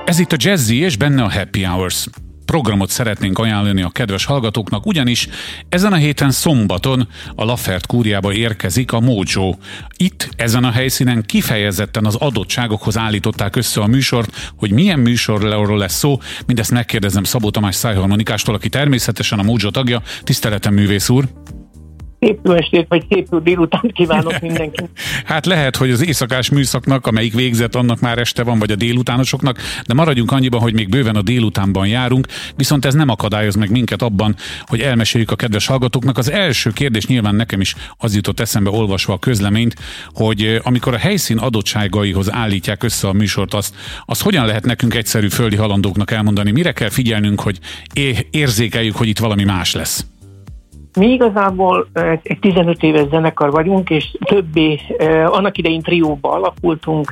Ez itt a Jazzy, és benne a Happy Hours. Programot szeretnénk ajánlani a kedves hallgatóknak, ugyanis ezen a héten szombaton a Lafert kúriába érkezik a Mojo. Itt, ezen a helyszínen kifejezetten az adottságokhoz állították össze a műsort, hogy milyen műsorról lesz szó, mindezt megkérdezem Szabó Tamás szájharmonikástól, aki természetesen a Mojo tagja. Tiszteletem, művész úr! Szép jó estét, vagy szép jó délutánt kívánok mindenkinek. Hát lehet, hogy az éjszakás műszaknak, amelyik végzett, annak már este van, vagy a délutánosoknak, de maradjunk annyiban, hogy még bőven a délutánban járunk, viszont ez nem akadályoz meg minket abban, hogy elmeséljük a kedves hallgatóknak. Az első kérdés nyilván nekem is az jutott eszembe olvasva a közleményt, hogy amikor a helyszín adottságaihoz állítják össze a műsort, azt hogyan lehet nekünk egyszerű földi halandóknak elmondani, mire kell figyelnünk, hogy érzékeljük, hogy itt valami más lesz? Mi igazából egy 15 éves zenekar vagyunk, és többé annak idején trióba alakultunk,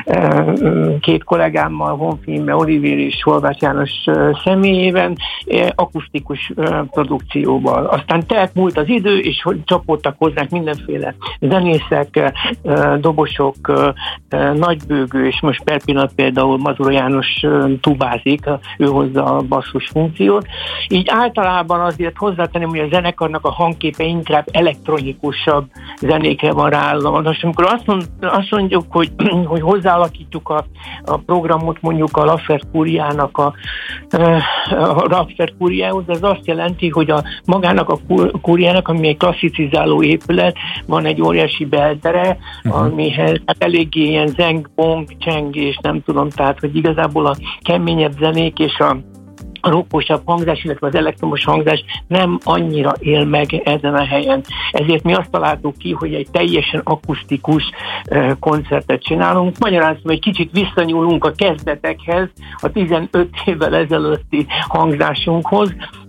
két kollégámmal, Honfilmmel, Olivér és Horváth János személyében, akusztikus produkcióval. Aztán múlt az idő, és hogy csapódtak hozzánk mindenféle zenészek, dobosok, nagybőgő, és most per pillanat például Mazura János tubázik, ő hozza a basszus funkciót. Így általában azért hozzátenném, hogy a zenekar a hangképe inkább elektronikusabb zenékre van ráállva. Most amikor azt mondjuk, hogy hozzáalakítjuk a programot mondjuk a Lafert kúriának a Lafert kúriához, ez azt jelenti, hogy magának a kúriának, ami egy klasszicizáló épület, van egy óriási beltere, amihez hát eléggé ilyen zeng, bong, csengés, nem tudom, tehát hogy igazából a keményebb zenék és a rockosabb hangzás, illetve az elektromos hangzás nem annyira él meg ezen a helyen. Ezért mi azt találtuk ki, hogy egy teljesen akusztikus koncertet csinálunk. Magyarán szóval egy kicsit visszanyúlunk a kezdetekhez, a 15 évvel ezelőtti hangzásunkhoz.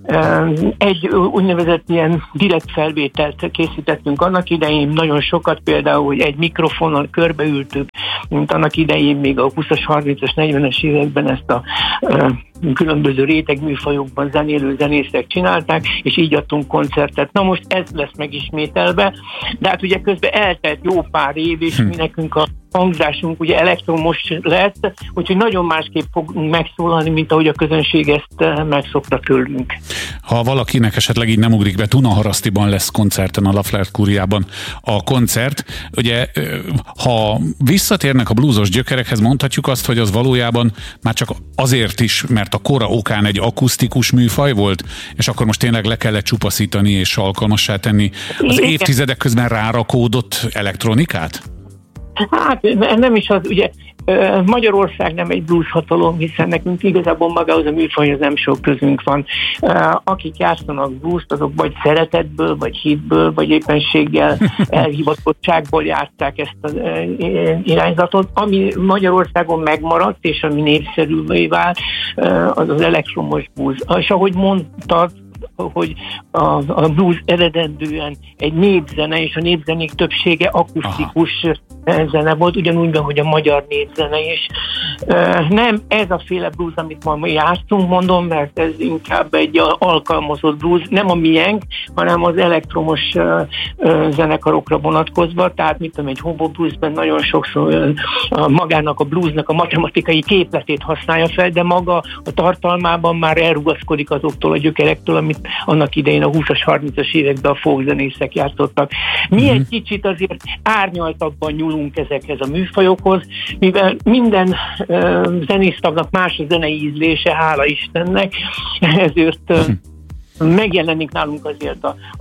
Egy úgynevezett ilyen direkt felvételt készítettünk annak idején, nagyon sokat, például, hogy egy mikrofonnal körbeültük, mint annak idején még a 20-as, 30-as, 40-es években ezt a különböző rétegműfajokban zenélő zenészek csinálták, és így adtunk koncertet. Na most ez lesz megismételve, de hát ugye közben eltelt jó pár év, és mi nekünk a hangzásunk ugye elektromos lett, úgyhogy nagyon másképp fogunk megszólalni, mint ahogy a közönség ezt megszokta tőlünk. Ha valakinek esetleg így nem ugrik be, Dunaharasztiban lesz koncerten a Lafert kúriában a koncert. Ugye, ha visszatérnek a bluesos gyökerekhez, mondhatjuk azt, hogy az valójában már csak azért is, mert a kora okán egy akusztikus műfaj volt, és akkor most tényleg le kellett csupaszítani és alkalmassá tenni az évtizedek közben rárakódott elektronikát? Hát nem is az, ugye Magyarország nem egy blues hatalom, hiszen nekünk igazából magához a műfajhoz nem sok közünk van. Akik játszanak blues-t, azok vagy szeretetből, vagy hitből, vagy éppenséggel elhivatottságból játsszák ezt az irányzatot. Ami Magyarországon megmaradt, és ami népszerűvé vált, az az elektromos blues. És ahogy mondtad, hogy a blues eredendően egy népzene, és a népzenék többsége akusztikus zene volt, ugyanúgy, hogy a magyar népzene is. Nem ez a féle blues, amit ma játszunk, mondom, mert ez inkább egy alkalmazott blues, nem a miénk, hanem az elektromos zenekarokra vonatkozva, tehát mit tudom, egy hobo bluesben nagyon sokszor magának a bluesnak a matematikai képletét használja fel, de maga a tartalmában már elrugaszkodik azoktól a gyökerektől, amit annak idején a 20-as, 30-as években a folkzenészek játszottak. Mi egy kicsit azért árnyaltabban nyúlunk ezekhez a műfajokhoz, mivel minden zenésztagnak más a zenei ízlése, hála Istennek, ezért megjelenik nálunk azért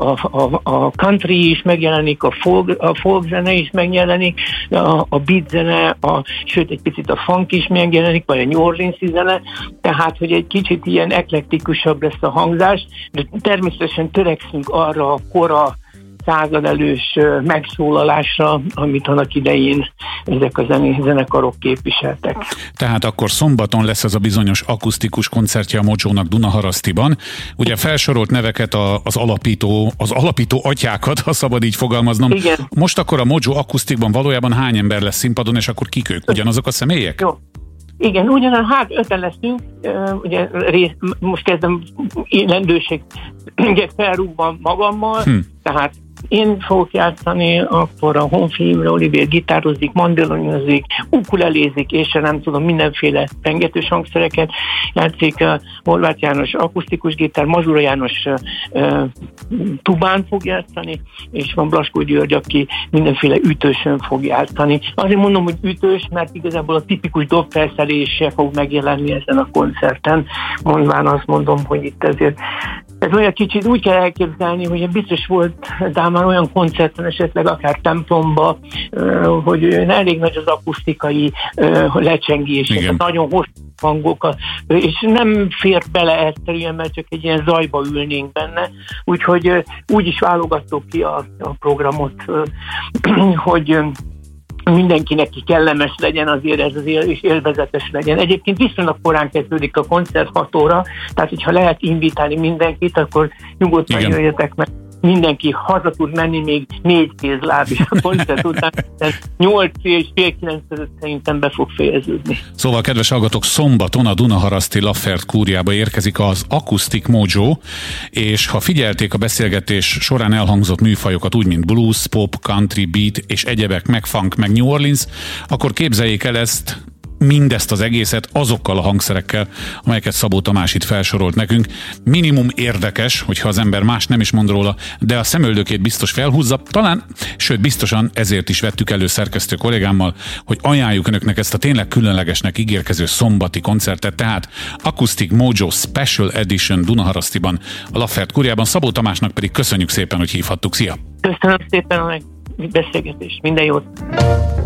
a country is, megjelenik a folk zene is megjelenik, a beat zene, sőt egy picit a funk is megjelenik, vagy a New Orleans-i zene, tehát hogy egy kicsit ilyen eklektikusabb lesz a hangzás, de természetesen törekszünk arra a kora századelős megszólalásra, amit annak idején ezek a zenekarok képviseltek. Tehát akkor szombaton lesz ez a bizonyos akusztikus koncertje a Mojónak Dunaharasztiban. Ugye felsorolt neveket az alapító atyákat, ha szabad így fogalmaznom. Igen. Most akkor a Mojo akusztikban valójában hány ember lesz színpadon, és akkor kik ők? Ugyanazok a személyek? Jó. Igen, ugyanan, hát 5-en leszünk, ugye most kezdem lendőséget felrúgva magammal, tehát Én fogok játszani, akkor a Honfi Imre Olivér gitározik, mandolinozik, ukulelézik, és nem tudom, mindenféle pengetős hangszereket játszik, Horváth János akusztikus gitár, Mazura János tubán fog játszani, és van Blaskó György, aki mindenféle ütősön fog játszani. Azért mondom, hogy ütős, mert igazából a tipikus dobfelszerelése fog megjelenni ezen a koncerten, mondván azt mondom, hogy itt ezért ez olyan kicsit úgy kell elképzelni, hogy biztos volt már olyan koncerten, esetleg akár templomba, hogy elég nagy az akusztikai lecsengés, nagyon hosszú hangokat, és nem fér bele egyszerűen, mert csak egy ilyen zajba ülnénk benne, úgyhogy úgy is válogattuk ki a programot, hogy mindenkinek kellemes legyen azért ez és élvezetes legyen. Egyébként viszonylag korán kezdődik a koncert 6 óra, tehát hogyha lehet invitálni mindenkit, akkor nyugodtan jöjjetek meg. Mindenki haza tud menni még 4 kézláb is a koncert után, 8 és fél 9 között szerintem be fog fejeződni. Szóval, kedves hallgatók, szombaton a Dunaharaszti Laffert kúriába érkezik az Acoustic Mojo, és ha figyelték a beszélgetés során elhangzott műfajokat úgy, mint blues, pop, country, beat és egyebek, meg funk, meg New Orleans, akkor képzeljék el mindezt az egészet azokkal a hangszerekkel, amelyeket Szabó Tamás itt felsorolt nekünk. Minimum érdekes, hogyha az ember más nem is mond róla, de a szemöldökét biztos felhúzza, talán, sőt biztosan ezért is vettük elő szerkesztő kollégámmal, hogy ajánljuk önöknek ezt a tényleg különlegesnek ígérkező szombati koncertet, tehát Acoustic Mojo Special Edition Dunaharasztiban, a Laffert kúriában. Szabó Tamásnak pedig köszönjük szépen, hogy hívhattuk. Szia! Köszönöm szépen a beszélgetést, minden jót!